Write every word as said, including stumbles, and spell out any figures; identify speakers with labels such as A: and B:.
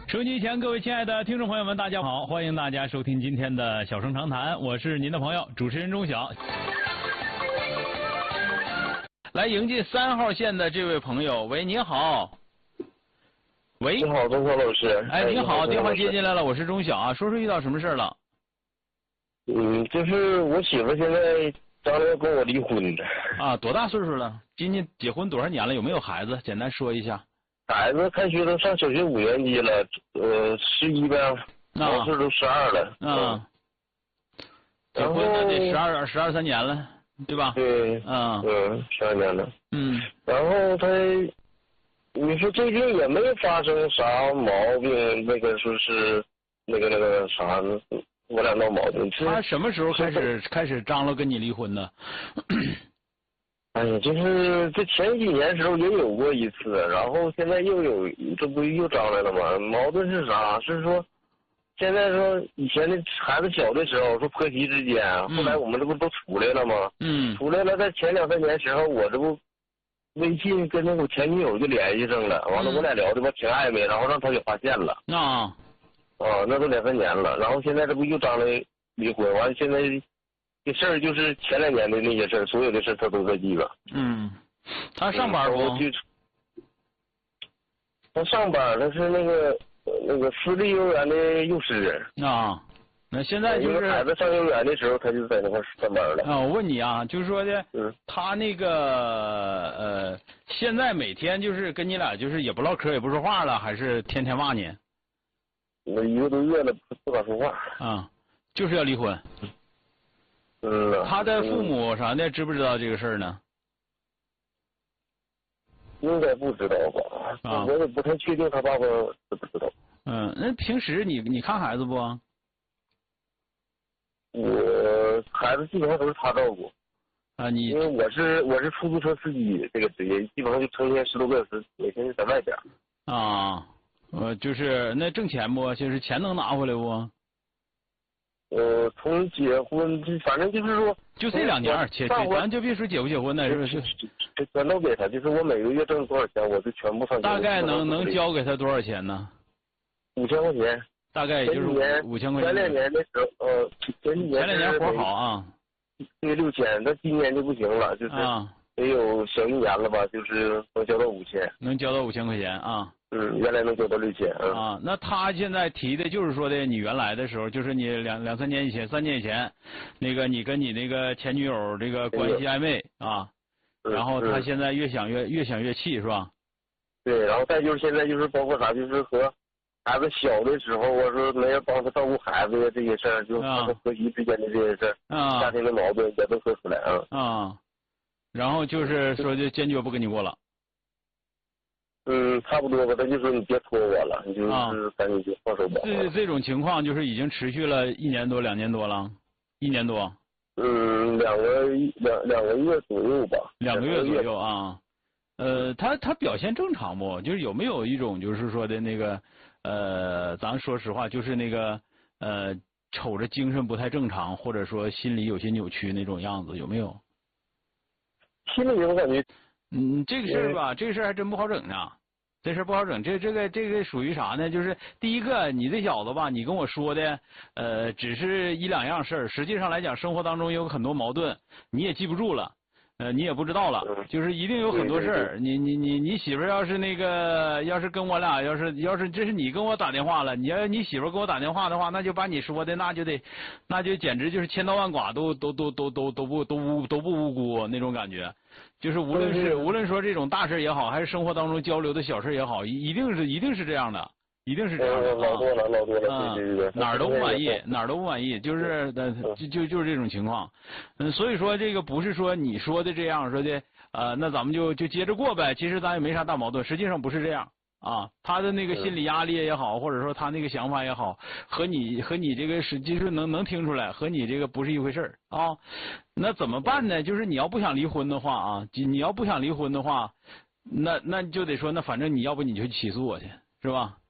A: 收机前，各位亲爱的听众朋友们，大家好，欢迎大家收听今天的小声长谈，我是您的朋友主持人钟晓。来迎接三号线的这位朋友，喂，您好。喂，
B: 你好，钟晓老师。
A: 哎，您好，电话接进来了，我是钟晓啊，说说遇到什么事了？
B: 嗯，就是我媳妇现在将来要跟我离婚的。
A: 啊，多大岁数了？今年结婚多少年了？有没有孩子？简单说一下。
B: 孩子开学都上小学五年级了，呃，十一呗，老师都十二了。
A: 啊。结婚那得十二十二三年了，对吧？
B: 对。
A: 嗯。
B: 嗯，十二年了。
A: 嗯。
B: 然后他，你说最近也没发生啥毛病，那个说是那个那个啥，我俩闹矛盾。
A: 他什么时候开始开始张罗跟你离婚的？
B: 哎呀，就是这前几年时候也有过一次，然后现在又有，这不又张来了吗？矛盾是啥？是说，现在说以前的孩子小的时候说婆媳之间，后来我们这不都出来了吗？
A: 嗯。
B: 出来了，在前两三年时候，我这不微信跟那我前女友就联系上了，完了我俩聊的吧挺暧昧，然后让他给发现了。
A: 啊。
B: 啊，那都两三年了，然后现在这不又张来离婚，完了现在。这事儿就是前两年的那些事儿，所有的事他都在记着。
A: 嗯，他上班不？
B: 嗯、他上班，他是那个那个私立幼儿园的幼师。
A: 啊，那现在就是
B: 孩子上幼儿园的时候，他就在那块上班了。
A: 啊，我问你啊，就是说的，
B: 嗯，
A: 他那个呃，现在每天就是跟你俩就是也不唠嗑，也不说话了，还是天天骂你？
B: 我一个多月了，不不敢说话。
A: 啊，就是要离婚。
B: 嗯，
A: 他的父母啥的知不知道这个事儿呢？
B: 应该不知道吧？
A: 啊，
B: 我也不太确定他爸爸知不知道。
A: 嗯，那平时你你看孩子不？
B: 我孩子基本上都是他照顾。
A: 啊，你
B: 因为我是我是出租车司机这个职业，基本上就成天十多个小时，每天就在外边。
A: 啊，呃，就是那挣钱不？就是钱能拿回来不？
B: 呃，从结婚，反正就是说，
A: 就这两年，且咱就别说结不结婚了，是不是？
B: 全都给他，就是我每个月挣多少钱，我就全部上。
A: 大概能能交给他多少钱呢？
B: 五千块钱。
A: 大概也就是五千块钱。
B: 前两年的时候，呃，前几年。
A: 前两年活好啊。
B: 对，六千，那今年就不行了，就是得有小一年了吧，就是能交到五千。
A: 能交到五千块钱啊。
B: 嗯，原来能交到六千。嗯、
A: 啊，那他现在提的就是说的，你原来的时候，就是你两两三年以前、三年以前，那个你跟你那个前女友这个关系暧昧啊，
B: 嗯、
A: 然后他现在越想越越想越气是吧？
B: 对，然后再就是现在就是包括啥，就是和孩子小的时候，我说没人帮他照顾孩子呀这些事儿，就和婆媳之间的这些事儿，
A: 啊，
B: 家庭的矛盾也都说出来啊。
A: 啊，然后就是说就坚决不跟你过了。
B: 嗯，差不多吧，他就说你别拖我了，你就是赶紧就放手吧。
A: 这这种情况就是已经持续了一年多、两年多了，一年多。
B: 嗯，两个两两个月左右吧。
A: 两个月左右啊，呃，他他表现正常不？就是有没有一种就是说的那个呃，咱说实话，就是那个呃，瞅着精神不太正常，或者说心理有些扭曲那种样子，有没有？
B: 心里我感觉。
A: 嗯，这个事儿吧，这个事儿还真不好整呢。这事儿不好整，这这个这个属于啥呢？就是第一个，你这小子吧，你跟我说的，呃，只是一两样事儿，实际上来讲，生活当中有很多矛盾，你也记不住了，呃，你也不知道了，就是一定有很多事儿。你你你你媳妇儿要是那个，要是跟我俩，要是要是这是你跟我打电话了，你要你媳妇儿跟我打电话的话，那就把你说的那就得，那就简直就是千刀万剐都都都都都都不都无都不无辜那种感觉。就是无论是无论说这种大事也好，还是生活当中交流的小事也好，一一定是一定是这样的，一定是这样的。
B: 老多了，老多了，对对对，
A: 哪儿都不满意，哪儿都不满意，就是呃，就就就是这种情况。嗯，所以说这个不是说你说的这样说的，呃，那咱们就就接着过呗。其实咱也没啥大矛盾，实际上不是这样。啊，他的那个心理压力也好，或者说他那个想法也好，和你和你这个实际是能能听出来，和你这个不是一回事儿啊。那怎么办呢？就是你要不想离婚的话啊，你要不想离婚的话，那那就得说，那反正你要不你就起诉我去，是吧？